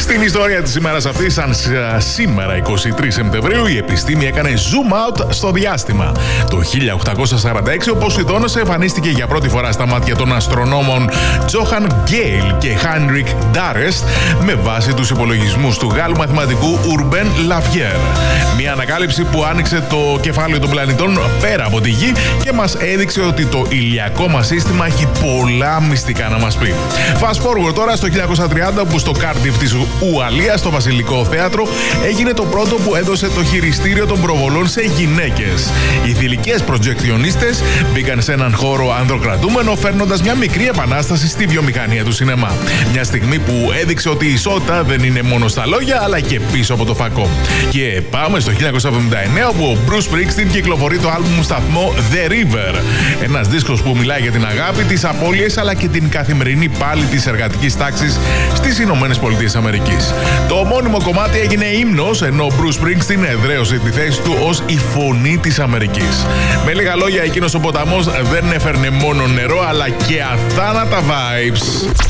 Στην ιστορία της ημέρας αυτής, σαν σήμερα 23 Σεπτεμβρίου, η επιστήμη έκανε zoom out στο διάστημα. Το 1846 ο Ποσειδώνας εμφανίστηκε για πρώτη φορά στα μάτια των αστρονόμων Johann Gale και Heinrich Darest με βάση τους υπολογισμούς του Γάλλου μαθηματικού Urbain Le Verrier. Μια ανακάλυψη που άνοιξε το κεφάλαιο των πλανητών πέρα από τη Γη και μας έδειξε ότι το ηλιακό μας σύστημα έχει πολλά μυστικά να μας πει. Fast forward τώρα στο 1930, που στο Κάρντιφ της Ουαλίας, στο Βασιλικό Θέατρο, έγινε το πρώτο που έδωσε το χειριστήριο των προβολών σε γυναίκες. Οι θηλυκές προτζεκτιονίστες μπήκαν σε έναν χώρο ανδροκρατούμενο, φέρνοντας μια μικρή επανάσταση στη βιομηχανία του σινεμά. Μια στιγμή που έδειξε ότι η ισότητα δεν είναι μόνο στα λόγια, αλλά και πίσω από το φακό. Και πάμε στο 1979, όπου ο Bruce Springsteen κυκλοφορεί το άλμπουμ σταθμό The River. Ένας δίσκος που μιλάει για την αγάπη, τις απώλειες, αλλά και την καθημερινή πάλη της εργατικής τάξης στις Ηνωμένες Πολιτείες Αμερικής. Το ομώνυμο κομμάτι έγινε ύμνος, ενώ ο Bruce Springsteen εδραίωσε τη θέση του ως η φωνή της Αμερικής. Με λίγα λόγια, εκείνος ο ποταμός δεν έφερνε μόνο νερό, αλλά και αθάνατα vibes.